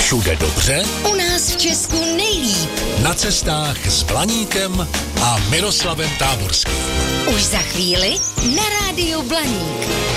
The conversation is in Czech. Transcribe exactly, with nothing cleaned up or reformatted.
Všude dobře, U nás v Česku nejlíp. na cestách s Blaníkem a Miroslavem Táborským. Už za chvíli na rádiu Blaník.